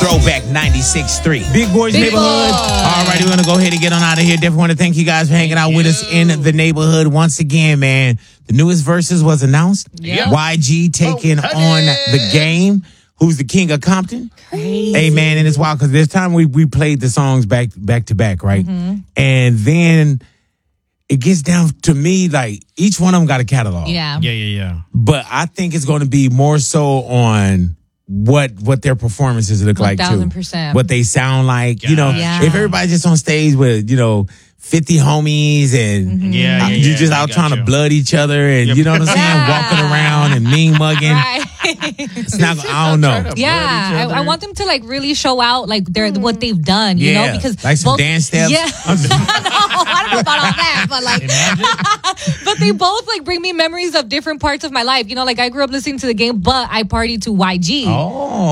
Throwback 96.3. Big Boys Big Neighborhood. Boy. All right, we're going to go ahead and get on out of here. Definitely want to thank you guys for hanging out with us in the neighborhood once again, man. The newest verses was announced. Yep. YG taking on The Game. Who's the king of Compton? Crazy. Hey, man, and it's wild because this time we played the songs back to back, right? Mm-hmm. And then it gets down to me, like, each one of them got a catalog. Yeah. Yeah. But I think it's going to be more so on what their performances look like, too. 1000%. What they sound like. You know, Yeah. if everybody's just on stage with, 50 homies and Yeah. you just I out got trying to you. blood each other and, you know what I'm saying, Yeah. walking around and mean mugging. Right. It's not, I don't know. Yeah, I want them to like really show out like what they've done, you know, because like some dance steps. Yeah, no, I don't know about all that, but like, but they both like bring me memories of different parts of my life. You know, like I grew up listening to The Game, but I partied to YG. Oh.